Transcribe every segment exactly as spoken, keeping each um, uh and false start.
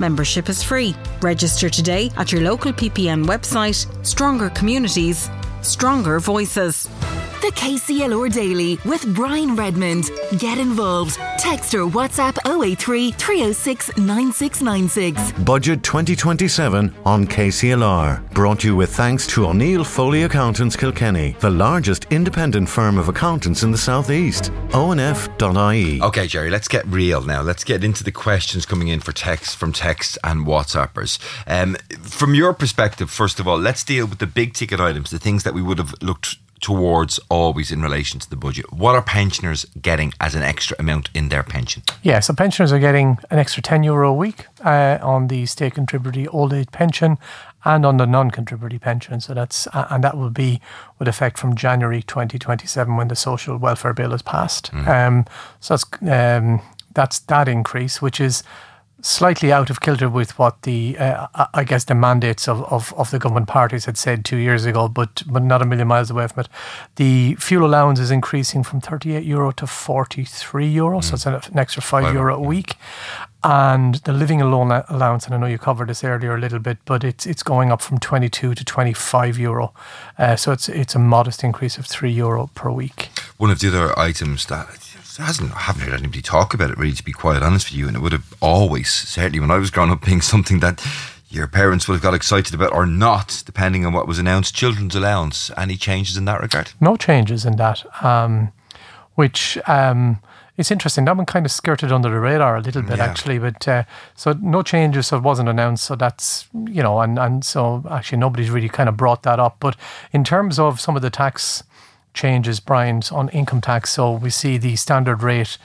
Membership is free. Register today at your local P P N website. Stronger communities, stronger voices. The K C L R Daily with Brian Redmond. Get involved. Text or WhatsApp oh eight three, three oh six, nine six nine six. Budget twenty twenty-seven on K C L R. Brought to you with thanks to O'Neill Foley Accountants Kilkenny, the largest independent firm of accountants in the South East. O N F dot I E. Okay, Jerry, let's get real now. Let's get into the questions coming in for text, from text and WhatsAppers. Um, from your perspective, first of all, let's deal with the big ticket items, the things that we would have looked towards always in relation to the budget. What are pensioners getting as an extra amount in their pension? Yeah, so pensioners are getting an extra ten euro a week uh, on the state contributory old age pension and on the non-contributory pension. So that's uh, and that will be with effect from January twenty twenty-seven when the social welfare bill is passed. Mm. Um, so that's um, that's that increase, which is slightly out of kilter with what the, uh, I guess, the mandates of, of, of the government parties had said two years ago, but but not a million miles away from it. The fuel allowance is increasing from thirty-eight euro to forty-three euro, mm. so it's an extra five, five euro a week. And the living alone allowance, and I know you covered this earlier a little bit, but it's it's going up from twenty-two to twenty-five euro. Uh, so it's it's a modest increase of three euro per week. One of the other items that hasn't I haven't heard anybody talk about it, really, to be quite honest with you, and it would have always, certainly when I was growing up, being something that your parents would have got excited about or not, depending on what was announced. Children's allowance. Any changes in that regard? No changes in that, um, which um, it's interesting. That one kind of skirted under the radar a little bit, yeah. actually, but uh, so no changes. So it wasn't announced. So that's, you know, and and so actually nobody's really kind of brought that up. But in terms of some of the tax changes, Brian, on income tax, so we see the standard rate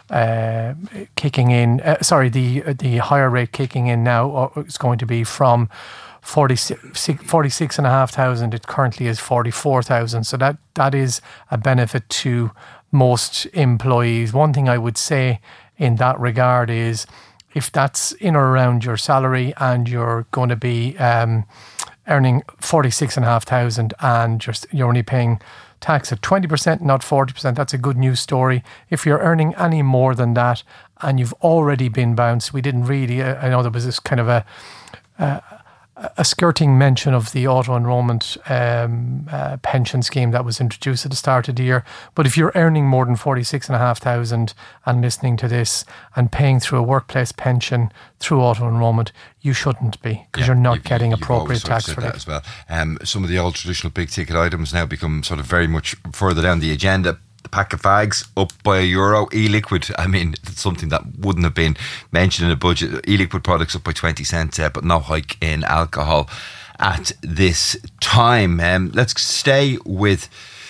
uh, kicking in, uh, sorry, the the higher rate kicking in now uh, is going to be from forty-six, forty-six and a half thousand. It currently is forty-four thousand. So that that is a benefit to most employees. One thing I would say in that regard is if that's in or around your salary and you're going to be um, earning forty-six and a half thousand and you're, you're only paying tax at twenty percent, not forty percent, that's a good news story. If you're earning any more than that and you've already been bounced, we didn't really, I know there was this kind of a uh, a skirting mention of the auto-enrollment um, uh, pension scheme that was introduced at the start of the year. But if you're earning more than forty-six and a half thousand and listening to this and paying through a workplace pension through auto-enrollment, you shouldn't be, because yeah, you're not you've, getting you've appropriate tax relief. That as well. Um, some of the old traditional big ticket items now become sort of very much further down the agenda. The pack of fags up by a euro. E-liquid, I mean, it's something that wouldn't have been mentioned in a budget. E-liquid products up by twenty cents, uh, but no hike in alcohol at this time. Um, let's stay with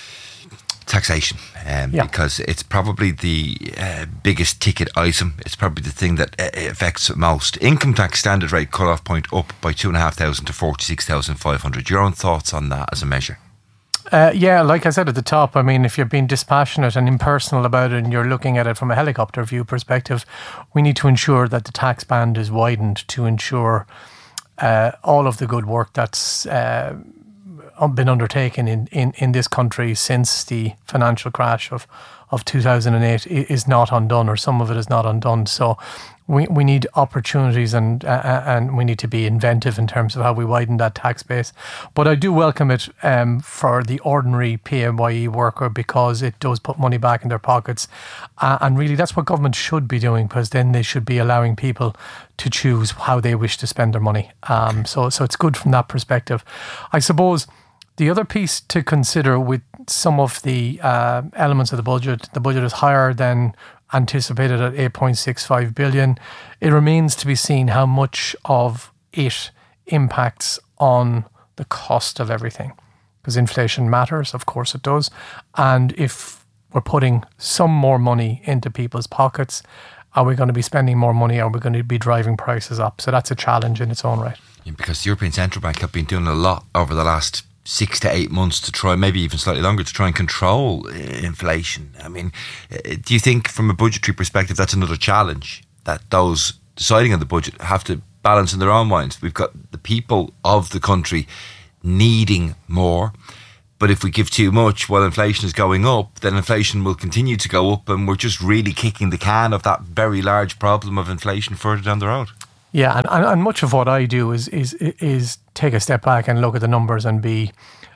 taxation, um, yeah. because it's probably the uh, biggest ticket item. It's probably the thing that uh, affects most. Income tax standard rate cut-off point up by two and a half thousand to forty-six thousand five hundred. Your own thoughts on that as a measure? Uh, yeah, like I said at the top, I mean, if you're being dispassionate and impersonal about it and you're looking at it from a helicopter view perspective, we need to ensure that the tax band is widened to ensure uh, all of the good work that's uh, been undertaken in, in, in this country since the financial crash of, of two thousand eight is not undone, or some of it is not undone. So we we need opportunities, and uh, and we need to be inventive in terms of how we widen that tax base. But I do welcome it um, for the ordinary P A Y E worker, because it does put money back in their pockets. Uh, and really, that's what government should be doing, because then they should be allowing people to choose how they wish to spend their money. Um, so so it's good from that perspective. I suppose the other piece to consider with some of the uh, elements of the budget, the budget is higher than anticipated at eight point six five billion. It remains to be seen how much of it impacts on the cost of everything, because inflation matters, of course it does. And if we're putting some more money into people's pockets, are we going to be spending more money? Are we going to be driving prices up? So that's a challenge in its own right. Yeah, because the European Central Bank have been doing a lot over the last six to eight months to try, maybe even slightly longer, to try and control inflation. I mean, do you think from a budgetary perspective that's another challenge, that those deciding on the budget have to balance in their own minds? We've got the people of the country needing more, but if we give too much while inflation is going up, then inflation will continue to go up, and we're just really kicking the can of that very large problem of inflation further down the road. Yeah, and, and, and much of what I do is is is take a step back and look at the numbers and be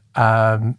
um,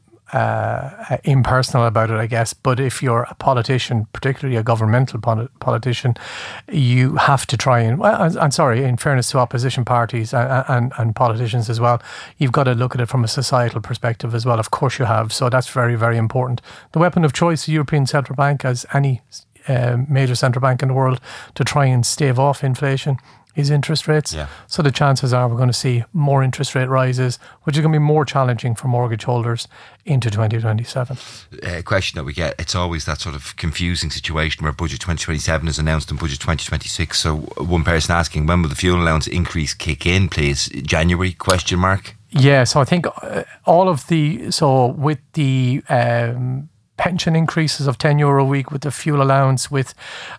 uh, impersonal about it, I guess. But if you're a politician, particularly a governmental pol- politician, you have to try and, well, I'm sorry, in fairness to opposition parties and, and, and politicians as well, you've got to look at it from a societal perspective as well. Of course you have. So that's very, very important. The weapon of choice, the European Central Bank, as any uh, major central bank in the world, to try and stave off inflation is interest rates. Yeah. So the chances are we're going to see more interest rate rises, which is going to be more challenging for mortgage holders into twenty twenty-seven. A question that we get, it's always that sort of confusing situation where budget twenty twenty-seven is announced and budget twenty twenty-six. So one person asking, when will the fuel allowance increase kick in, please? January, question mark? Yeah, so I think all of the, so with the um, pension increases of ten euro a week, with the fuel allowance, with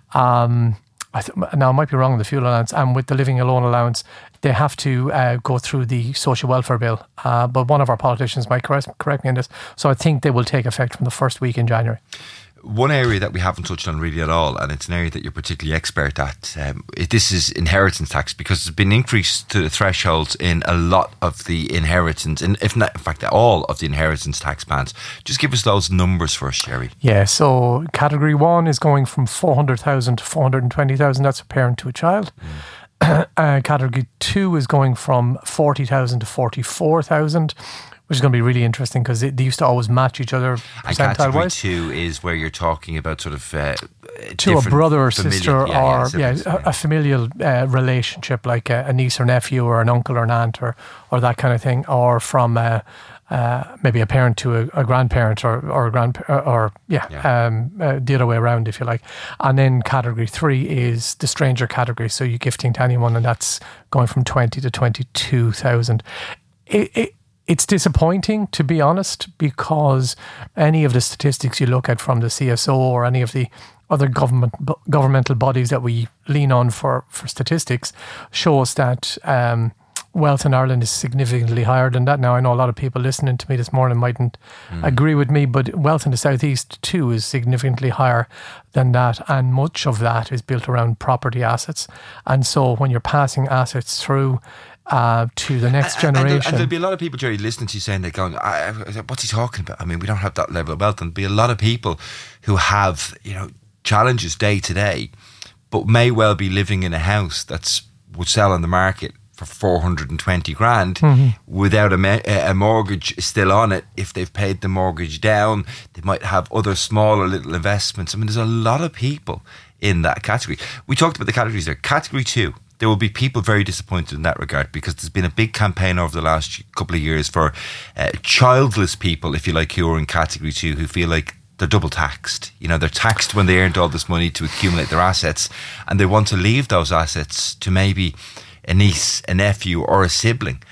um, I th- now I might be wrong on the fuel allowance, and with the living alone allowance, they have to uh, go through the social welfare bill. Uh, but one of our politicians might correct, correct me on this. So I think they will take effect from the first week in January. One area that we haven't touched on really at all, and it's an area that you're particularly expert at, um, this is inheritance tax, because there's been increase to the thresholds in a lot of the inheritance, and if not, in fact, all of the inheritance tax bands. Just give us those numbers for us, Jerry. Yeah, so category one is going from four hundred thousand to four hundred twenty thousand. That's a parent to a child. Mm. uh, category two is going from forty thousand to forty-four thousand. Which is going to be really interesting because they, they used to always match each other percentile-wise. And category wise. two is where you're talking about sort of uh, to a brother or familial, sister, yeah, or yeah, yeah, yeah. A, a familial uh, relationship, like a, a niece or nephew, or an uncle or an aunt, or or that kind of thing, or from uh, uh, maybe a parent to a, a grandparent, or or a grand or, or yeah, yeah. Um, uh, the other way around, if you like. And then category three is the stranger category, so you're gifting to anyone, and that's going from twenty to twenty-two thousand. It, it It's disappointing, to be honest, because any of the statistics you look at from the C S O or any of the other government governmental bodies that we lean on for, for statistics shows that um, wealth in Ireland is significantly higher than that. Now, I know a lot of people listening to me this morning mightn't mm. agree with me, but wealth in the southeast too is significantly higher than that, and much of that is built around property assets. And so when you're passing assets through Uh, to the next generation. And, and, and there'll be a lot of people, Jerry, listening to you saying, they're going, I, I, what's he talking about? I mean, we don't have that level of wealth. And there'll be a lot of people who have, you know, challenges day to day, but may well be living in a house that's would sell on the market for four hundred twenty grand mm-hmm. without a, me- a mortgage still on it. If they've paid the mortgage down, they might have other smaller little investments. I mean, there's a lot of people in that category. We talked about the categories there. Category two, there will be people very disappointed in that regard, because there's been a big campaign over the last couple of years for uh, childless people, if you like, who are in category two, who feel like they're double taxed. You know, they're taxed when they earned all this money to accumulate their assets, and they want to leave those assets to maybe a niece, a nephew, or a sibling.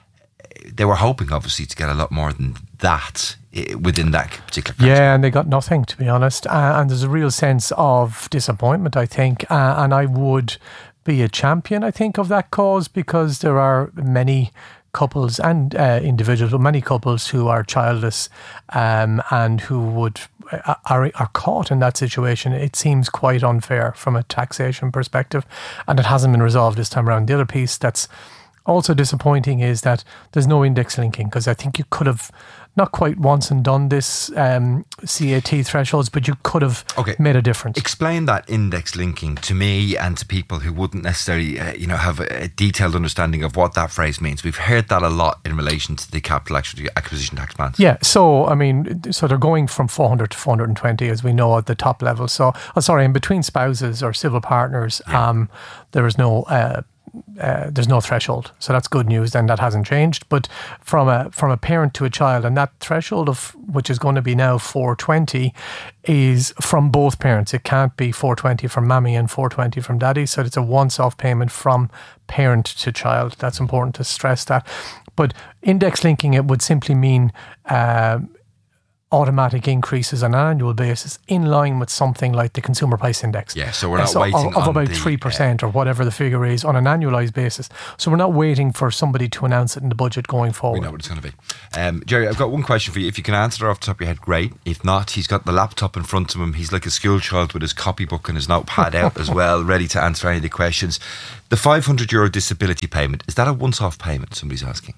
They were hoping, obviously, to get a lot more than that within that particular category. Yeah, and they got nothing, to be honest. Uh, and there's a real sense of disappointment, I think. Uh, and I would be a champion, I think, of that cause, because there are many couples and uh, individuals, but many couples who are childless um, and who would uh, are are caught in that situation. It seems quite unfair from a taxation perspective, and it hasn't been resolved this time around. The other piece that's also disappointing is that there's no index linking, because I think you could have not quite once and done this um, C A T thresholds, but you could have okay. made a difference. Explain that index linking to me and to people who wouldn't necessarily, uh, you know, have a, a detailed understanding of what that phrase means. We've heard that a lot in relation to the capital acquisition tax bands. Yeah, so I mean, so they're going from four hundred to four hundred twenty, as we know, at the top level. So, oh, sorry, in between spouses or civil partners, yeah. um, there is no. Uh, Uh, there's no threshold, so that's good news. Then that hasn't changed. But from a from a parent to a child, and that threshold of which is going to be now four twenty is from both parents. It can't be four twenty from mammy and four twenty from daddy. So it's a once-off payment from parent to child. That's important to stress that. But index linking it would simply mean. Uh, automatic increases on an annual basis in line with something like the Consumer Price Index. Yeah, so we're not so waiting of, of on about the, three percent uh, or whatever the figure is on an annualised basis. So we're not waiting for somebody to announce it in the budget going forward. We know what it's going to be. Um, Jerry, I've got one question for you. If you can answer it off the top of your head, great. If not, he's got the laptop in front of him. He's like a school child with his copybook and his notepad out as well, ready to answer any of the questions. The five hundred euro disability payment, is that a once-off payment, somebody's asking?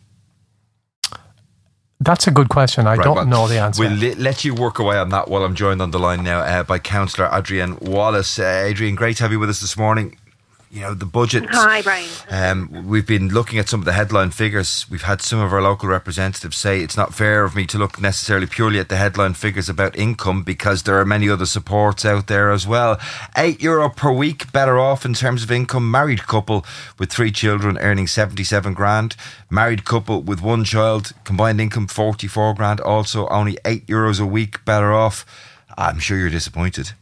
That's a good question. I right, don't well, know the answer. We'll li- let you work away on that while I'm joined on the line now uh, by Councillor Adrienne Wallace. Uh, Adrienne, great to have you with us this morning. You know, the budget. Hi, Brian. Um, we've been looking at some of the headline figures. We've had some of our local representatives say it's not fair of me to look necessarily purely at the headline figures about income because there are many other supports out there as well. Eight euro per week better off in terms of income. Married couple with three children earning seventy-seven grand. Married couple with one child, combined income forty-four grand. Also only eight euros a week better off. I'm sure you're disappointed.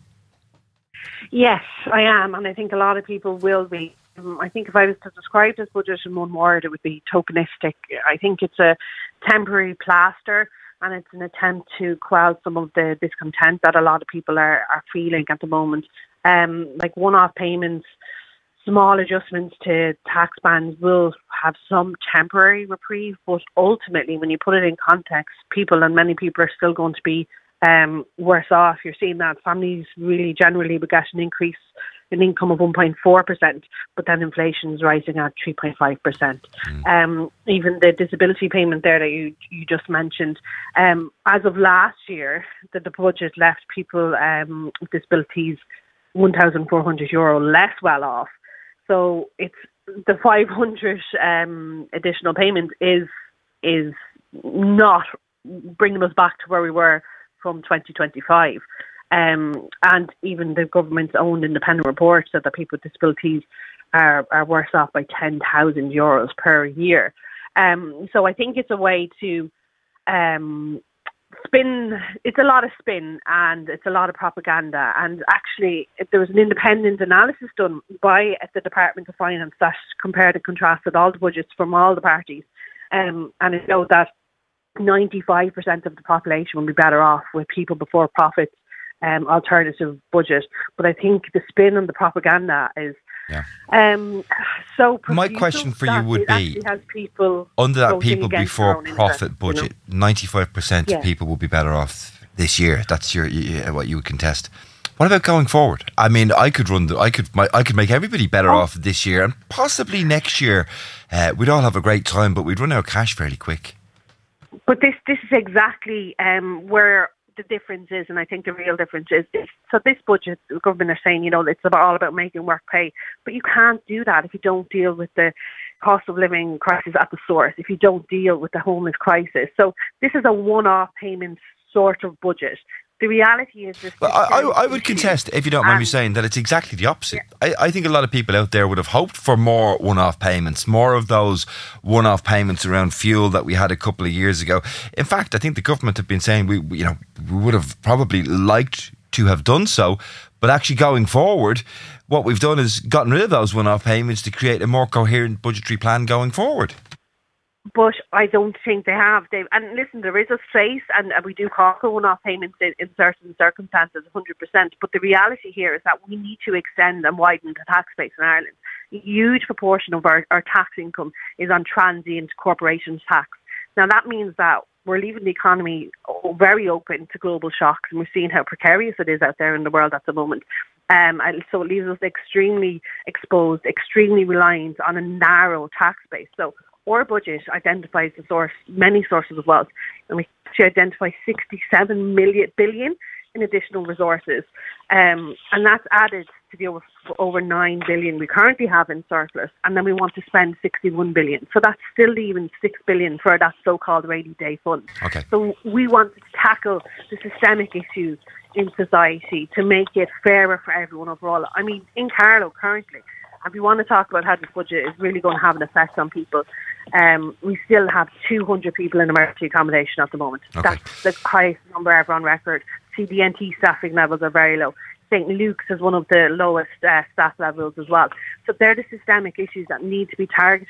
Yes, I am, and I think a lot of people will be. Um, I think if I was to describe this budget in one word, it would be tokenistic. I think it's a temporary plaster, and it's an attempt to quell some of the discontent that a lot of people are, are feeling at the moment. Um, like one-off payments, small adjustments to tax bands will have some temporary reprieve, but ultimately, when you put it in context, people and many people are still going to be Um, worse off. You're seeing that families really generally will get an increase in income of one point four percent, but then inflation is rising at three point five percent. Mm. Um, even the disability payment there that you you just mentioned, um, as of last year, the, the budget left people um, with disabilities one thousand four hundred euro less well off. So it's the five hundred um, additional payment is is not bringing us back to where we were from twenty twenty-five. Um, and even the government's own independent report said that people with disabilities are, are worse off by ten thousand euros per year. Um, so I think it's a way to um, spin, it's a lot of spin and it's a lot of propaganda. And actually, if there was an independent analysis done by the Department of Finance that compared and contrasted all the budgets from all the parties, um, and it showed that ninety-five percent of the population will be better off with people before profits um, alternative budget. But I think the spin and the propaganda is yeah. um, so my question for you would be, has people under that people before profit interest, budget, you know? ninety-five percent yeah. of people will be better off this year. That's your what you would contest. What about going forward? I mean, I could run the, I could, my, I could make everybody better oh. off this year, and possibly next year. Uh, we'd all have a great time, but we'd run out of cash fairly quick. But this this is exactly um, where the difference is, and I think the real difference is, is so this budget, the government are saying, you know, it's about, all about making work pay, but you can't do that if you don't deal with the cost of living crisis at the source, if you don't deal with the homeless crisis. So this is a one-off payment sort of budget. The reality is this. Well, I, I, I would contest, if you don't mind me saying, that it's exactly the opposite. Yeah. I, I think a lot of people out there would have hoped for more one-off payments, more of those one-off payments around fuel that we had a couple of years ago. In fact, I think the government have been saying we, we you know, we would have probably liked to have done so, but actually going forward, what we've done is gotten rid of those one-off payments to create a more coherent budgetary plan going forward. But I don't think they have. They've, and listen, there is a space, and we do call for one-off payments in, in certain circumstances, one hundred percent. But the reality here is that we need to extend and widen the tax base in Ireland. A huge proportion of our, our tax income is on transient corporations tax. Now, that means that we're leaving the economy very open to global shocks, and we're seeing how precarious it is out there in the world at the moment. Um, and so it leaves us extremely exposed, extremely reliant on a narrow tax base. So our budget identifies the source, many sources of wealth, and we actually identify sixty-seven million billion in additional resources, um, and that's added to the over, over nine billion we currently have in surplus, and then we want to spend sixty-one billion. So that's still leaving six billion for that so-called rainy day fund. Okay. So we want to tackle the systemic issues in society to make it fairer for everyone overall. I mean, in Carlow currently, if we want to talk about how this budget is really going to have an effect on people, um, we still have two hundred people in emergency accommodation at the moment. Okay. That's the highest number ever on record. C D N T staffing levels are very low. Saint Luke's has one of the lowest uh, staff levels as well. So they're the systemic issues that need to be targeted.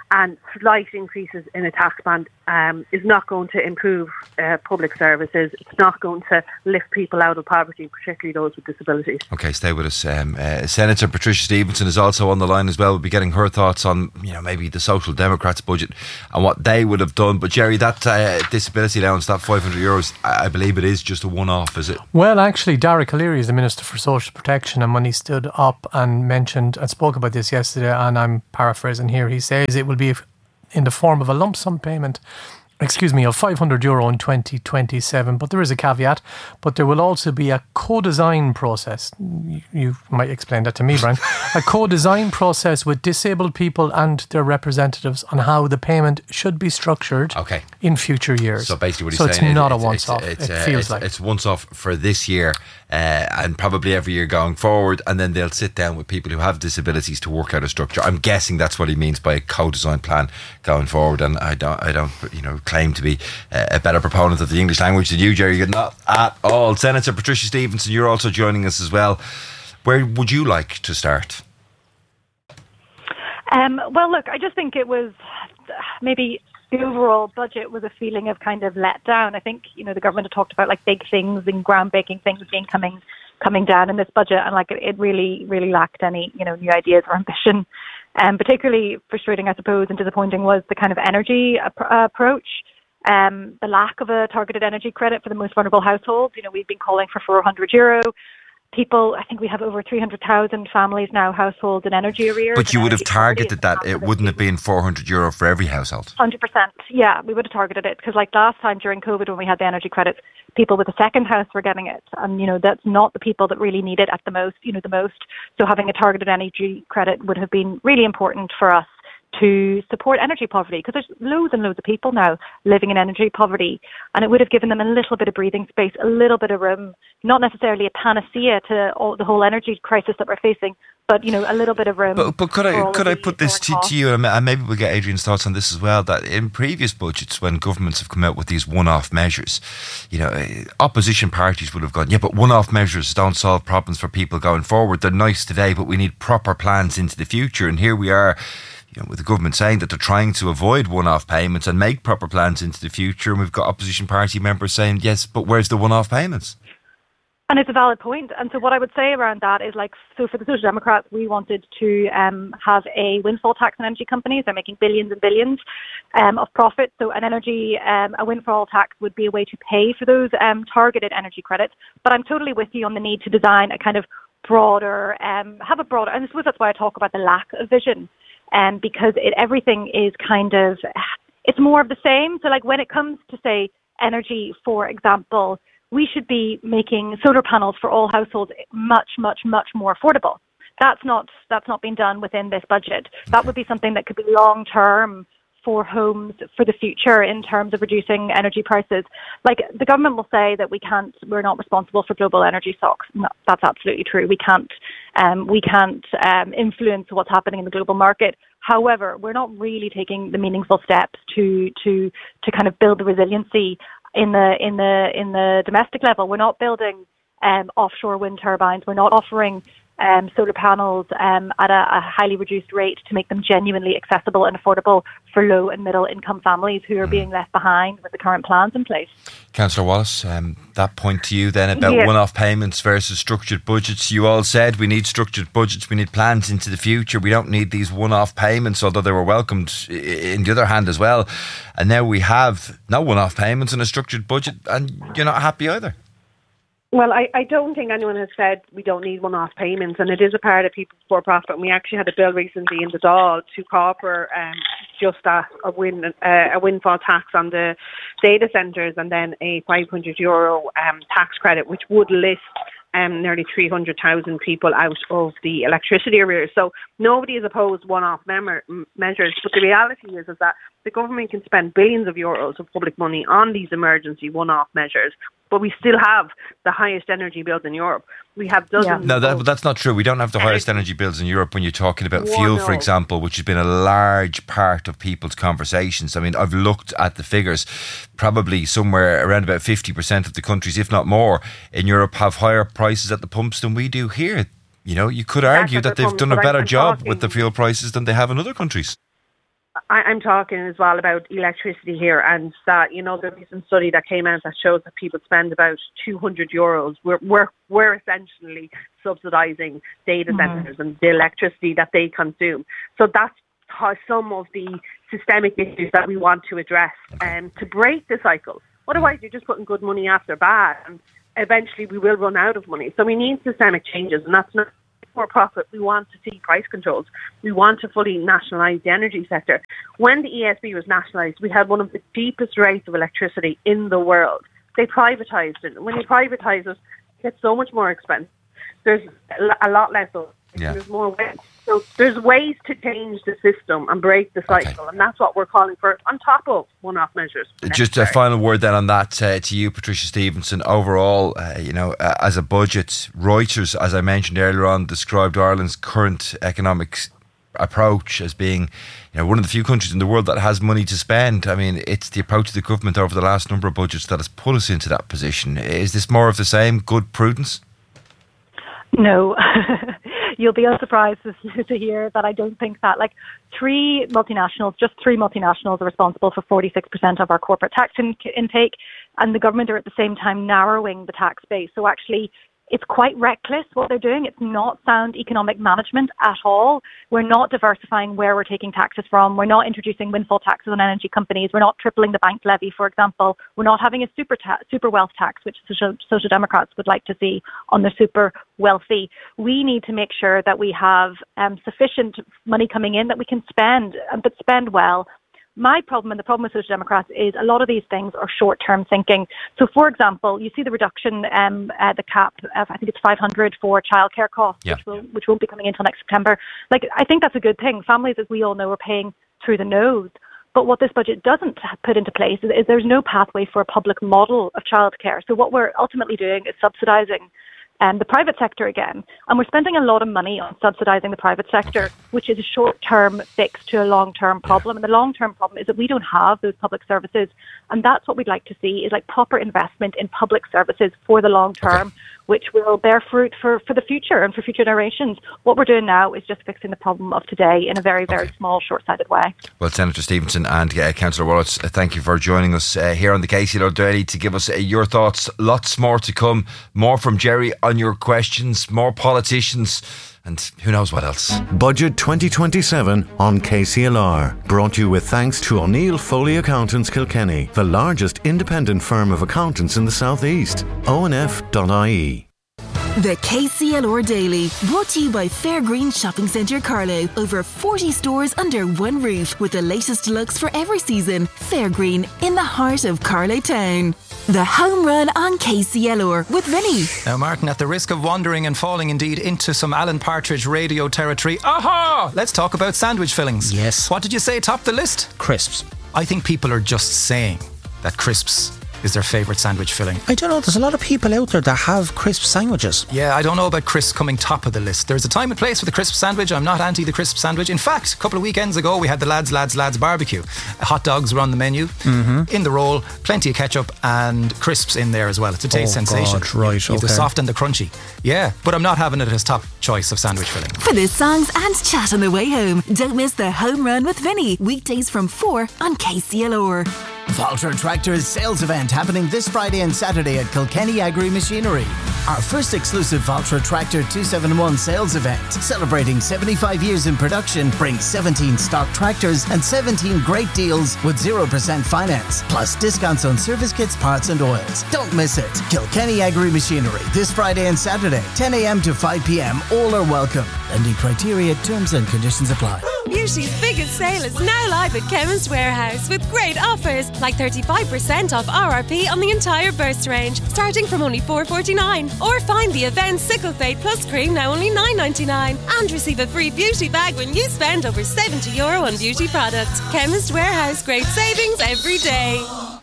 and slight increases in a tax band um, is not going to improve uh, public services. It's not going to lift people out of poverty, particularly those with disabilities. Okay, stay with us. Um, uh, Senator Patricia Stevenson is also on the line as well. We'll be getting her thoughts on, you know, maybe the Social Democrats' budget and what they would have done. But Jerry, that uh, disability allowance, that five hundred euros, I believe it is just a one-off, is it? Well, actually, Derek O'Leary is the Minister for Social Protection, and when he stood up and mentioned and spoke about this yesterday, and I'm paraphrasing here, he says it will be in the form of a lump sum payment, excuse me, of five hundred euro in twenty twenty-seven. But there is a caveat, but there will also be a co-design process. You, you might explain that to me, Brian. A co-design process with disabled people and their representatives on how the payment should be structured okay. in future years. So basically what he's so saying it's not it, a once-off. It's, it's, it uh, feels it's, like. It's once-off for this year uh, and probably every year going forward, and then they'll sit down with people who have disabilities to work out a structure. I'm guessing that's what he means by a co-design plan going forward, and I don't, I don't you know, claim to be a better proponent of the English language than you, Jerry. You're not at all. Senator Patricia Stevenson, you're also joining us as well. Where would you like to start? Um, well, look, I just think it was maybe the overall budget was a feeling of kind of let down. I think, you know, the government had talked about like big things and groundbreaking things being coming coming down in this budget, and like it, it really, really lacked any, you know, new ideas or ambition. Um, particularly frustrating, I suppose, and disappointing was the kind of energy ap- uh, approach. Um, the lack of a targeted energy credit for the most vulnerable households. You know, we've been calling for four hundred euro. People, I think we have over three hundred thousand families now, households in energy arrears. But you would have targeted that. It wouldn't have been four hundred euro for every household. one hundred percent. Yeah, we would have targeted it. Because like last time during COVID when we had the energy credits, people with a second house were getting it. And, you know, that's not the people that really need it at the most, you know, the most. So having a targeted energy credit would have been really important for us to support energy poverty, because there's loads and loads of people now living in energy poverty, and it would have given them a little bit of breathing space, a little bit of room, not necessarily a panacea to all, the whole energy crisis that we're facing, but, you know, a little bit of room. But, but could I could I put this to, to you, and maybe we'll get Adrian's thoughts on this as well, that in previous budgets when governments have come out with these one-off measures, you know, opposition parties would have gone, yeah, but one-off measures don't solve problems for people going forward. They're nice today, but we need proper plans into the future. And here we are, you know, with the government saying that they're trying to avoid one-off payments and make proper plans into the future, and we've got opposition party members saying, yes, but where's the one-off payments? And it's a valid point. And so what I would say around that is, like, so for the Social Democrats, we wanted to um, have a windfall tax on energy companies. They're making billions and billions um, of profit. So an energy, um, a windfall tax would be a way to pay for those um, targeted energy credits. But I'm totally with you on the need to design a kind of broader, um, have a broader, and I suppose that's why I talk about the lack of vision. Um, because it, everything is kind of, it's more of the same. So like when it comes to, say, energy, for example, we should be making solar panels for all households much, much, much more affordable. That's not, that's not being done within this budget. That would be something that could be long-term for homes for the future in terms of reducing energy prices. Like the government will say that we can't, we're not responsible for global energy shocks. No, that's absolutely true. We can't, um, we can't um, influence what's happening in the global market. However, we're not really taking the meaningful steps to to to kind of build the resiliency in the in the in the domestic level. We're not building um, offshore wind turbines. We're not offering Um, solar panels um, at a, a highly reduced rate to make them genuinely accessible and affordable for low and middle income families who are mm. being left behind with the current plans in place. Councillor Wallace, um, that point to you then about yeah. one-off payments versus structured budgets. You all said we need structured budgets, we need plans into the future, we don't need these one-off payments, although they were welcomed in the other hand as well. And now we have no one-off payments and a structured budget, and you're not happy either. Well, I, I don't think anyone has said we don't need one-off payments, and it is a part of people's for profit. And we actually had a bill recently in the Dáil to call for um, just a, a, win, uh, a windfall tax on the data centres, and then a five hundred euro um, tax credit, which would lift um, nearly three hundred thousand people out of the electricity arrears. So nobody has opposed one-off mem- measures, but the reality is, is that the government can spend billions of euros of public money on these emergency one-off measures, but we still have the highest energy bills in Europe. We have dozens. Yeah. No, that, that's not true. We don't have the highest energy bills in Europe when you're talking about fuel, for example, which has been a large part of people's conversations. I mean, I've looked at the figures. Probably somewhere around about fifty percent of the countries, if not more, in Europe have higher prices at the pumps than we do here. You know, you could argue that they've done a better job with the fuel prices than they have in other countries. I, I'm talking as well about electricity here, and that, you know, the recent study that came out that shows that people spend about two hundred euros. We're we're, we're essentially subsidising data mm-hmm. centres and the electricity that they consume. So that's how some of the systemic issues that we want to address, and um, to break the cycle. Otherwise, you're just putting good money after bad, and eventually we will run out of money. So we need systemic changes, and that's not for profit. We want to see price controls. We want to fully nationalise the energy sector. When the E S B was nationalised, we had one of the cheapest rates of electricity in the world. They privatised it. When you privatise it, it gets so much more expensive. There's a lot less of it. Yeah. There's more ways. So there's ways to change the system and break the cycle, okay. and that's what we're calling for, on top of one-off measures. Just a final word then on that uh, to you, Patricia Stevenson. Overall, uh, you know, uh, as a budget, Reuters, as I mentioned earlier on, described Ireland's current economic approach as being, you know, one of the few countries in the world that has money to spend. I mean, it's the approach of the government over the last number of budgets that has put us into that position. Is this more of the same, good prudence? No. You'll be unsurprised to hear that I don't think that. Like, three multinationals, just three multinationals are responsible for forty-six percent of our corporate tax in- intake, and the government are at the same time narrowing the tax base. So actually, it's quite reckless what they're doing. It's not sound economic management at all. We're not diversifying where we're taking taxes from. We're not introducing windfall taxes on energy companies. We're not tripling the bank levy, for example. We're not having a super ta- super wealth tax, which social, social democrats would like to see on the super wealthy. We need to make sure that we have um, sufficient money coming in that we can spend, but spend well. My problem, and the problem with Social Democrats, is a lot of these things are short-term thinking. So, for example, you see the reduction, um, uh, the cap, of, I think it's five hundred for childcare costs, yeah. which, will, which won't be coming in until next September. Like, I think that's a good thing. Families, as we all know, are paying through the nose. But what this budget doesn't put into place is, is there's no pathway for a public model of childcare. So what we're ultimately doing is subsidising Um, the private sector again. And we're spending a lot of money on subsidising the private sector, which is a short-term fix to a long-term problem. And the long-term problem is that we don't have those public services. And that's what we'd like to see, is like proper investment in public services for the long term, okay. which will bear fruit for, for the future and for future generations. What we're doing now is just fixing the problem of today in a very, very okay. small, short-sighted way. Well, Senator Stevenson and uh, Councillor Wallet, uh, thank you for joining us uh, here on the K C L R Daily to give us uh, your thoughts. Lots more to come. More from Jerry on your questions, more politicians, and who knows what else. Budget twenty twenty-seven on K C L R. Brought to you with thanks to O'Neill Foley Accountants Kilkenny, the largest independent firm of accountants in the South East. O N F dot I E. The K C L R Daily, brought to you by Fairgreen Shopping Centre Carlow. Over forty stores under one roof, with the latest looks for every season. Fairgreen, in the heart of Carlow Town. The Home Run on K C L R with Vinny. Now, Martin, at the risk of wandering and falling indeed into some Alan Partridge radio territory, aha! Let's talk about sandwich fillings. Yes. What did you say topped the list? Crisps. I think people are just saying that crisps is their favourite sandwich filling. I don't know, there's a lot of people out there that have crisp sandwiches. Yeah, I don't know about crisps coming top of the list. There's a time and place for the crisp sandwich. I'm not anti the crisp sandwich. In fact, a couple of weekends ago we had the lads, lads, lads barbecue. Hot dogs were on the menu, mm-hmm. in the roll, plenty of ketchup and crisps in there as well. It's a taste oh sensation. God, right, you have okay. the soft and the crunchy. Yeah, but I'm not having it as top choice of sandwich filling. For the songs and chat on the way home, don't miss the Home Run with Vinny, weekdays from four on K C L R. Valtra Tractor's sales event happening this Friday and Saturday at Kilkenny Agri Machinery. Our first exclusive Valtra Tractor two seventy-one sales event, celebrating seventy-five years in production, brings seventeen stock tractors and seventeen great deals with zero percent finance, plus discounts on service kits, parts and oils. Don't miss it. Kilkenny Agri Machinery, this Friday and Saturday, ten a.m. to five p.m. All are welcome. Lending criteria, terms and conditions apply. Beauty's biggest sale is now live at Chemist Warehouse with great offers like thirty-five percent off R R P on the entire burst range, starting from only four forty-nine. Or find the Avent Sickle Fade Plus Cream now only nine ninety-nine. And receive a free beauty bag when you spend over seventy euro on beauty products. Chemist Warehouse, great savings every day.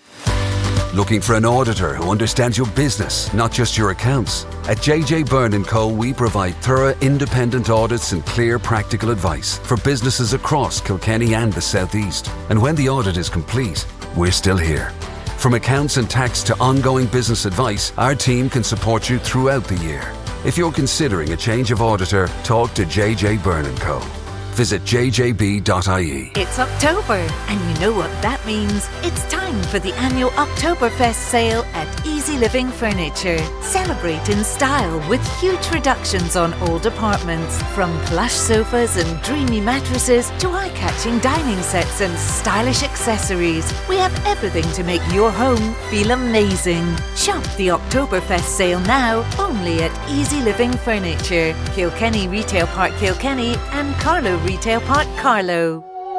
Looking for an auditor who understands your business, not just your accounts? At J J Byrne and Co, we provide thorough independent audits and clear practical advice for businesses across Kilkenny and the South East. And when the audit is complete, we're still here. From accounts and tax to ongoing business advice, our team can support you throughout the year. If you're considering a change of auditor, talk to J J Byrne and Co. Visit j j b dot i e. It's October, and you know what that means. It's time for the annual Oktoberfest sale at Easy Living Furniture. Celebrate in style with huge reductions on old apartments. From plush sofas and dreamy mattresses to eye-catching dining sets and stylish accessories. We have everything to make your home feel amazing. Shop the Oktoberfest sale now only at Easy Living Furniture, Kilkenny Retail Park Kilkenny and Carlow Retail Park Carlow.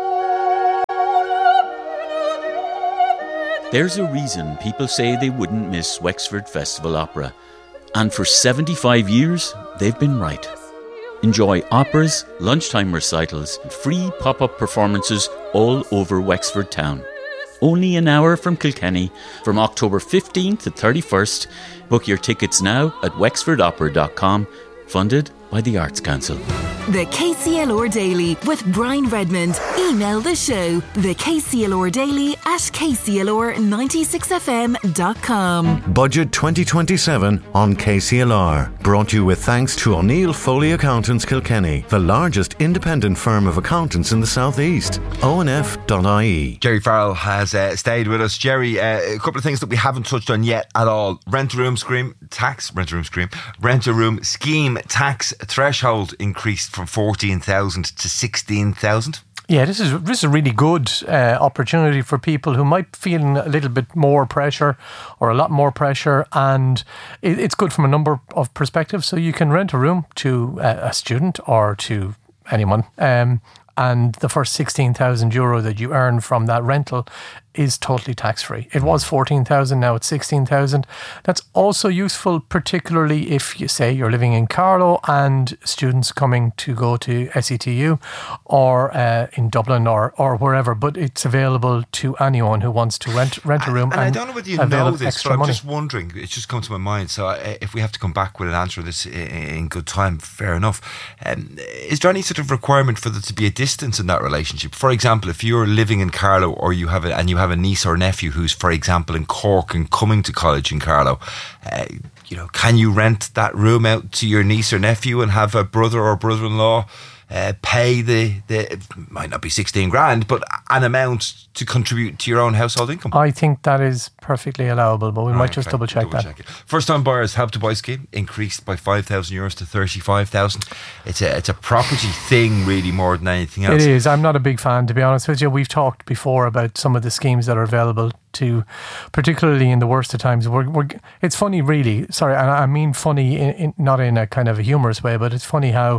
There's a reason people say they wouldn't miss Wexford Festival Opera. And for seventy-five years, they've been right. Enjoy operas, lunchtime recitals, and free pop-up performances all over Wexford town. Only an hour from Kilkenny, from October fifteenth to thirty-first. Book your tickets now at wexford opera dot com, funded by the Arts Council. The K C L R Daily with Brian Redmond. Email the show, the K C L R Daily at k c l r ninety-six f m dot com. Budget twenty twenty-seven on K C L R. Brought to you with thanks to O'Neill Foley Accountants Kilkenny, the largest independent firm of accountants in the South East. O N F dot I E. Jerry Farrell has uh, stayed with us. Jerry, uh, a couple of things that we haven't touched on yet at all. Rent-a-room scheme, tax, rent-a-room scheme, rent-a-room scheme tax threshold increased from fourteen thousand to sixteen thousand. Yeah, this is this is a really good uh, opportunity for people who might feel a little bit more pressure or a lot more pressure, and it, it's good from a number of perspectives. So you can rent a room to a, a student or to anyone, um, and the first sixteen thousand euro that you earn from that rental is totally tax-free. It was fourteen thousand, now it's sixteen thousand. That's also useful, particularly if you say you're living in Carlow and students coming to go to S E T U or uh, in Dublin or, or wherever, but it's available to anyone who wants to rent rent a room. And, and, and I don't know whether you avail know this, but I'm money. just wondering, it's just come to my mind, so uh, if we have to come back with an answer to this in, in good time, fair enough. Um, is there any sort of requirement for there to be a distance in that relationship? For example, if you're living in Carlow or you have a, and you have a niece or nephew who's, for example, in Cork and coming to college in Carlow, uh, you know, can you rent that room out to your niece or nephew and have a brother or brother-in-law uh, pay the, the, it might not be sixteen grand, but an amount to contribute to your own household income? I think that is perfectly allowable, but we All might right, just okay. double check double that. Check it. First time buyers Help to Buy scheme increased by five thousand euros to thirty-five thousand. It's a, it's a property thing really more than anything else. It is. I'm not a big fan, to be honest with you. We've talked before about some of the schemes that are available to, particularly in the worst of times. We're, we're, it's funny, really. Sorry, and I mean funny, in, in, not in a kind of a humorous way, but it's funny how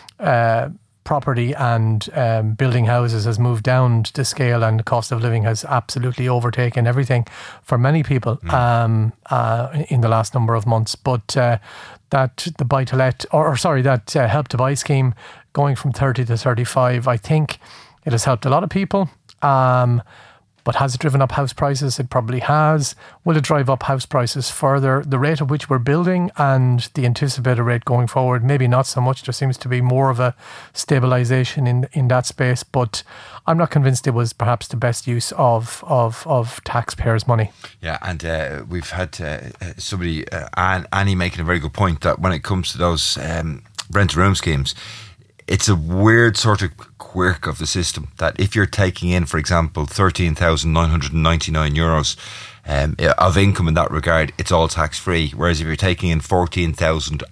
uh, property and um, building houses has moved down to scale, and the cost of living has absolutely overtaken everything for many people mm. um, uh, in the last number of months. But uh, that the buy to let, or, or sorry, that uh, Help to Buy scheme going from thirty to thirty-five, I think it has helped a lot of people. Um, But has it driven up house prices? It probably has. Will it drive up house prices further? The rate at which we're building and the anticipated rate going forward, maybe not so much. There seems to be more of a stabilisation in in that space. But I'm not convinced it was perhaps the best use of of, of taxpayers' money. Yeah, and uh, we've had uh, somebody, uh, Annie, making a very good point that when it comes to those um, rent-a-room schemes, it's a weird sort of quirk of the system that if you're taking in, for example, thirteen thousand nine hundred ninety-nine euros um, of income in that regard, it's all tax-free. Whereas if you're taking in fourteen thousand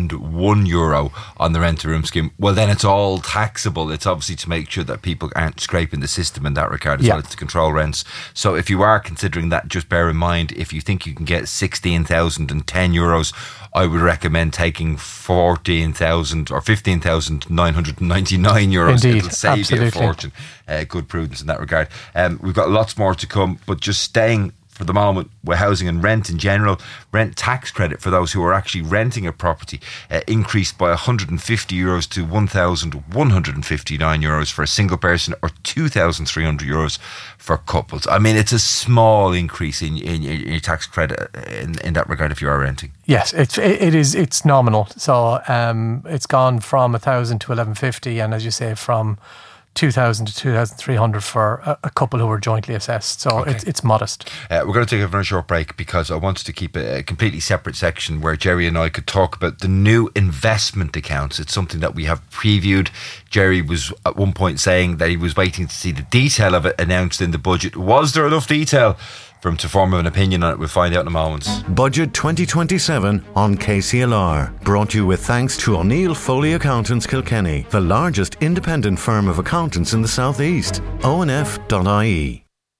one euro on the rent-a-room scheme, well, then it's all taxable. It's obviously to make sure that people aren't scraping the system in that regard as yeah. well as to control rents. So if you are considering that, just bear in mind, if you think you can get sixteen thousand ten euros, I would recommend taking fourteen thousand or fifteen thousand nine hundred ninety-nine euros. Indeed, it'll save absolutely. you a fortune. Uh, good prudence in that regard. Um, we've got lots more to come, but just staying for the moment with housing and rent in general, rent tax credit for those who are actually renting a property uh, increased by one hundred fifty euros to one thousand one hundred fifty-nine euros for a single person, or two thousand three hundred euros for couples. I mean, it's a small increase in, in, in your tax credit in, in that regard if you are renting. Yes, it's it, it is it's nominal. So um, it's gone from one thousand to eleven fifty, and as you say, from two thousand to two thousand three hundred for a, a couple who were jointly assessed. So Okay. it's, it's modest. Uh, we're going to take a very short break because I wanted to keep a, a completely separate section where Jerry and I could talk about the new investment accounts. It's something that we have previewed. Jerry was at one point saying that he was waiting to see the detail of it announced in the budget. Was there enough detail for him to form an opinion on it? We'll find out in a moment. Budget twenty twenty-seven on K C L R. Brought to you with thanks to O'Neill Foley Accountants Kilkenny, the largest independent firm of accountants in the South East. O N F dot I E.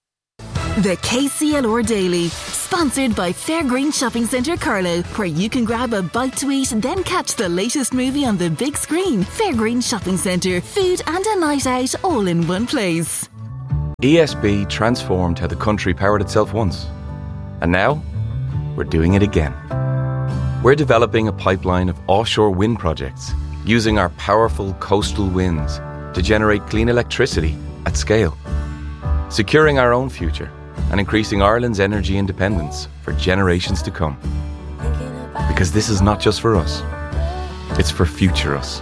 The K C L R Daily, sponsored by Fairgreen Shopping Centre Carlow, where you can grab a bite to eat and then catch the latest movie on the big screen. Fairgreen Shopping Centre, food and a night out all in one place. E S B transformed how the country powered itself once. And now, we're doing it again. We're developing a pipeline of offshore wind projects, using our powerful coastal winds to generate clean electricity at scale, securing our own future and increasing Ireland's energy independence for generations to come. Because this is not just for us, it's for future us.